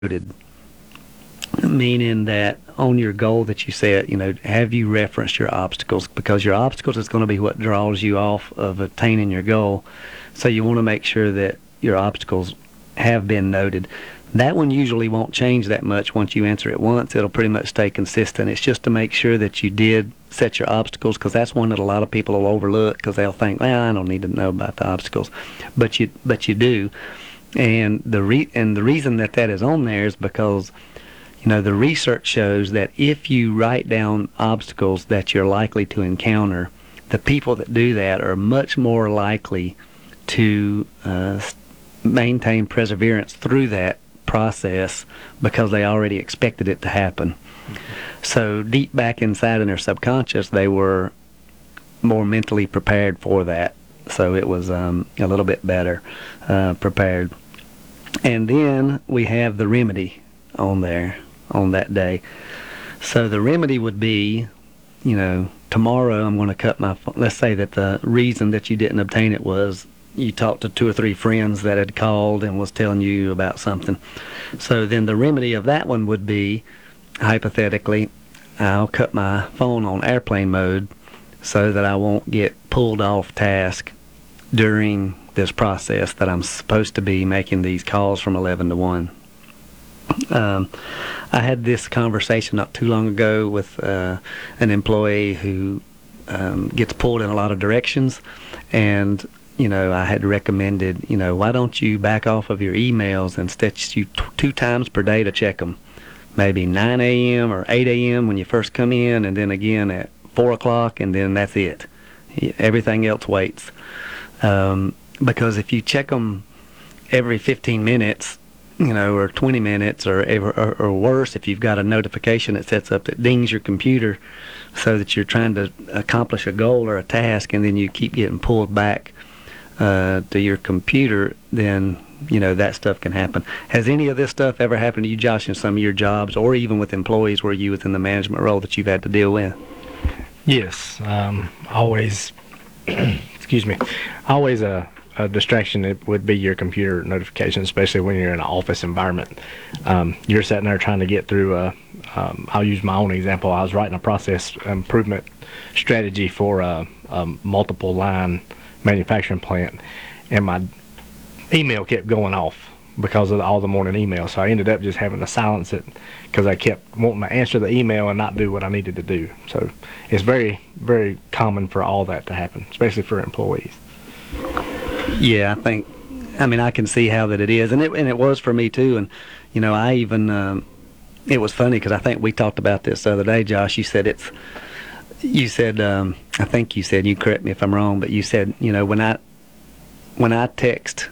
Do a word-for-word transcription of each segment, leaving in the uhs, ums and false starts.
noted, meaning that on your goal that you set, you know, have you referenced your obstacles? Because your obstacles is going to be what draws you off of attaining your goal. So you want to make sure that your obstacles have been noted. That one usually won't change that much once you answer it once. It'll pretty much stay consistent. It's just to make sure that you did set your obstacles, because that's one that a lot of people will overlook because they'll think, well, I don't need to know about the obstacles. But you, but you do. And the re- and the reason that that is on there is because, you know, the research shows that if you write down obstacles that you're likely to encounter, the people that do that are much more likely to uh, maintain perseverance through that process because they already expected it to happen. Mm-hmm. So deep back inside in their subconscious, they were more mentally prepared for that. So it was um, a little bit better uh, prepared. And then we have the remedy on there on that day. So the remedy would be, you know, tomorrow I'm going to cut my phone. Let's say that the reason that you didn't obtain it was you talked to two or three friends that had called and was telling you about something. So then the remedy of that one would be, hypothetically, I'll cut my phone on airplane mode so that I won't get pulled off task during this process that I'm supposed to be making these calls from eleven to one. Um, I had this conversation not too long ago with uh, an employee who um, gets pulled in a lot of directions, and you know, I had recommended, you know, why don't you back off of your emails and set you t- two times per day to check them, maybe nine a.m. or eight a.m. when you first come in, and then again at four o'clock, and then that's it. Everything else waits. Um, because if you check them every fifteen minutes, you know, or twenty minutes, or, or or worse, if you've got a notification that sets up that dings your computer so that you're trying to accomplish a goal or a task, and then you keep getting pulled back uh, to your computer, then, you know, that stuff can happen. Has any of this stuff ever happened to you, Josh, in some of your jobs, or even with employees where you within the management role that you've had to deal with? Yes, um, always, excuse me, always a, a distraction it would be your computer notifications, especially when you're in an office environment. Um, you're sitting there trying to get through a, um, I'll use my own example. I was writing a process improvement strategy for a, a multiple line manufacturing plant, and my email kept going off because of all the morning emails. So I ended up just having to silence it because I kept wanting to answer the email and not do what I needed to do. So it's very, very common for all that to happen, especially for employees. Yeah, I think, I mean, I can see how that it is, and it and it was for me too. And you know, I even um, it was funny because I think we talked about this the other day, Josh. You said it's, you said, um, I think you said, you correct me if I'm wrong, but you said, you know, when I when I text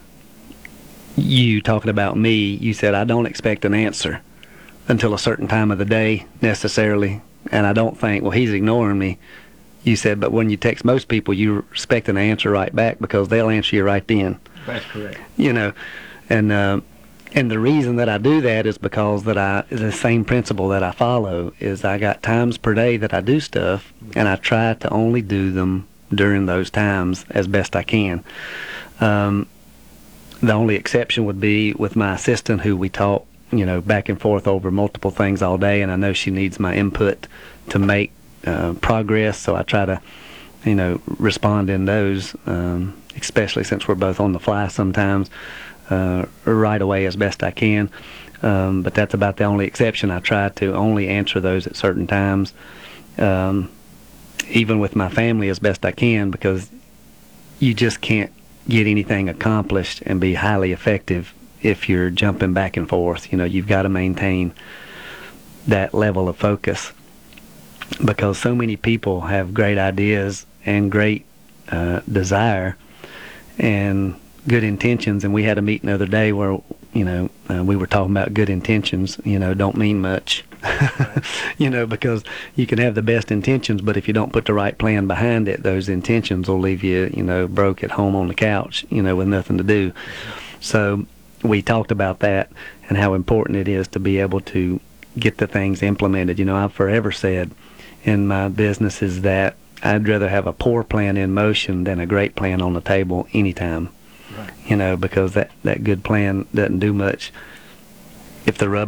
you talking about me, you said I don't expect an answer until a certain time of the day necessarily, and I don't think, well, he's ignoring me. You said, but when you text most people, you expect an answer right back because they'll answer you right then. That's correct. You know, and uh, and the reason that I do that is because that I the same principle that I follow is I got times per day that I do stuff, and I try to only do them during those times as best I can. Um, the only exception would be with my assistant, who we talk, you know, back and forth over multiple things all day, and I know she needs my input to make uh, progress, so I try to, you know, respond in those, um, especially since we're both on the fly sometimes, uh, right away as best I can. Um, but that's about the only exception. I try to only answer those at certain times, um, even with my family as best I can, because you just can't get anything accomplished and be highly effective if you're jumping back and forth. You know, you've got to maintain that level of focus, because so many people have great ideas and great uh, desire and good intentions. And we had a meeting the other day where, you know, uh, we were talking about good intentions, you know, don't mean much. You know, because you can have the best intentions, but if you don't put the right plan behind it, those intentions will leave you, you know, broke at home on the couch, you know, with nothing to do. So we talked about that and how important it is to be able to get the things implemented. You know, I've forever said in my business is that I'd rather have a poor plan in motion than a great plan on the table anytime. Right. You know, because that, that good plan doesn't do much if the rubber